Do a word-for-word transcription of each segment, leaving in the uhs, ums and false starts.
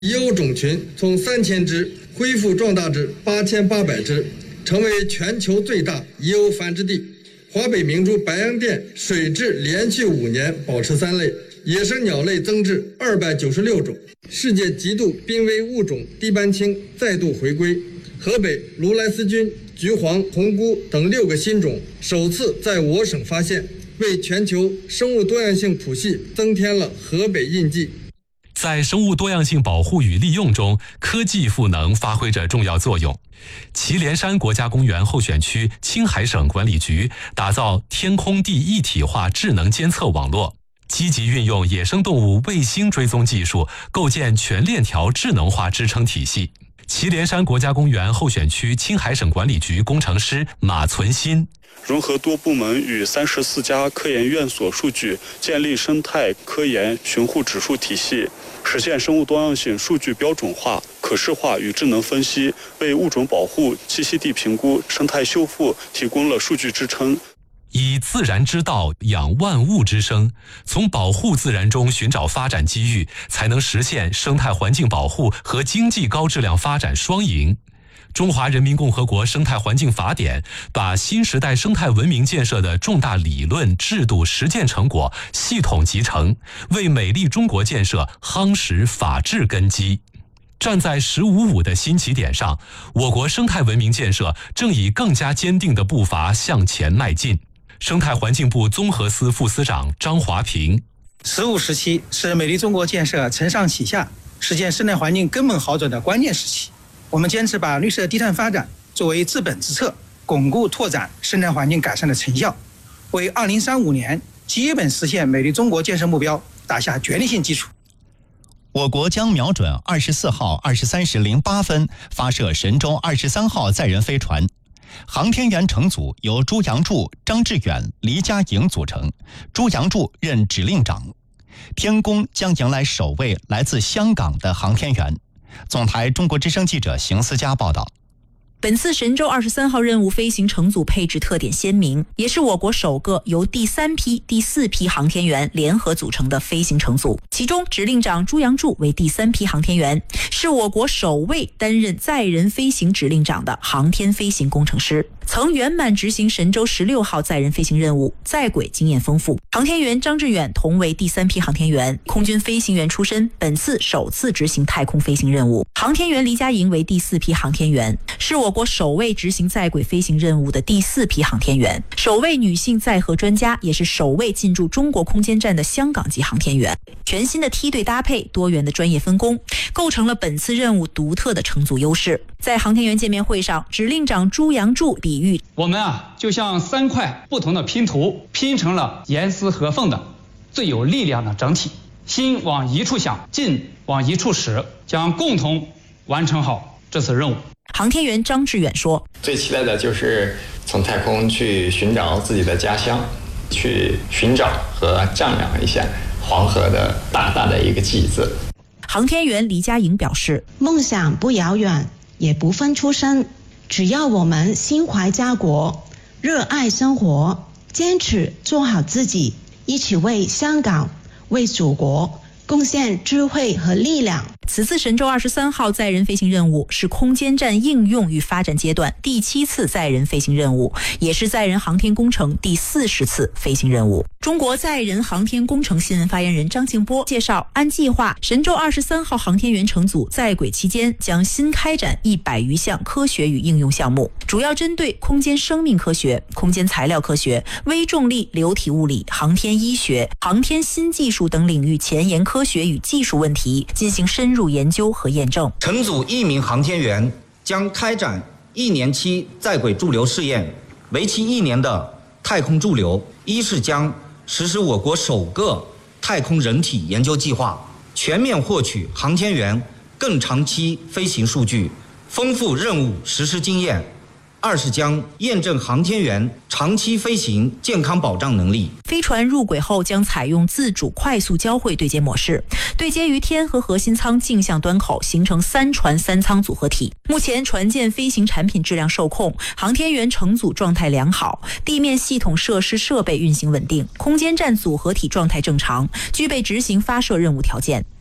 已有种群从三千只恢复壮大至八千八百只，成为全球最大已有繁殖地。华北明珠白洋淀水质连续五年保持三类，野生鸟类增至二百九十六种。世界极度濒危物种低斑青再度回归，河北如来丝菌、橘黄红菇等六个新种首次在我省发现，为全球生物多样性谱系增添了河北印记。 在生物多样性保护与利用中，科技赋能发挥着重要作用。祁连山国家公园候选区青海省管理局打造天空地一体化智能监测网络，积极运用野生动物卫星追踪技术，构建全链条智能化支撑体系。祁连山国家公园候选区青海省管理局工程师马存新， 融合多部门与三十四家科研院所数据，建立生态科研巡护指数体系，实现生物多样性数据标准化、可视化与智能分析，为物种保护、栖息地评估、生态修复提供了数据支撑。 以自然之道养万物之生，从保护自然中寻找发展机遇，才能实现生态环境保护和经济高质量发展双赢。中华人民共和国生态环境法典把新时代生态文明建设的重大理论、制度、实践成果系统集成，为美丽中国建设夯实法治根基。站在十五五的新起点上，我国生态文明建设正以更加坚定的步伐向前迈进。生态环境部综合司副司长张华平， 十五时期是美丽中国建设承上启下、实现生态环境根本好转的关键时期。我们坚持把绿色低碳发展作为治本之策，巩固拓展生态环境改善的成效，为二零三五年基本实现美丽中国建设目标打下决定性基础。 我国将瞄准二十四号二十三时零八分发射神舟二十三号载人飞船。航天员乘组由朱杨柱、张志远、黎佳颖组成，朱杨柱任指令长。天宫将迎来首位来自香港的航天员。总台中国之声记者邢思佳报道。 本次神舟二十三号任务飞行乘组配置特点鲜明，也是我国首个由第三批、第四批航天员联合组成的飞行乘组。其中，指令长朱杨柱为第三批航天员，是我国首位担任载人飞行指令长的航天飞行工程师，曾圆满执行神舟十六号载人飞行任务，在轨经验丰富。航天员张志远同为第三批航天员，空军飞行员出身，本次首次执行太空飞行任务。航天员黎佳颖为第四批航天员，是我国首位执行在轨飞行任务的第四批航天员，首位女性载荷专家，也是首位进驻中国空间站的香港籍航天员。全新的梯队搭配、多元的专业分工，构成了本次任务独特的乘组优势。在航天员见面会上，指令长朱杨柱比喻， 我们啊就像三块不同的拼图，拼成了严丝合缝的最有力量的整体。心往一处想，劲往一处使，将共同完成好这次任务。 航天员张志远说， 最期待的就是从太空去寻找自己的家乡，去寻找和丈量一下黄河的大大的一个记字。 航天员黎佳颖表示， 梦想不遥远，也不分出身，只要我们心怀家国，热爱生活，坚持做好自己，一起为香港、为祖国贡献智慧和力量。 此次神舟二十三号载人飞行任务是空间站应用与发展阶段第七次载人飞行任务，也是载人航天工程第四十次飞行任务。中国载人航天工程新闻发言人张静波介绍，按计划，神舟二十三号航天员乘组在轨期间将新开展一百余项科学与应用项目，主要针对空间生命科学、空间材料科学、微重力流体物理、航天医学、航天新技术等领域前沿科学与技术问题进行深入研究和验证。 乘组一名航天员将开展一年期在轨驻留试验，为期一年的太空驻留，一是将实施我国首个太空人体研究计划，全面获取航天员更长期飞行数据，丰富任务实施经验；二是将验证航天员长期飞行健康保障能力。 飞船入轨后将采用自主快速交会对接模式，对接于天和核心舱径向端口，形成三船三舱组合体。目前船舰飞行产品质量受控，航天员乘组状态良好，地面系统设施设备运行稳定，空间站组合体状态正常，具备执行发射任务条件。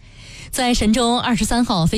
在神舟二十三号飞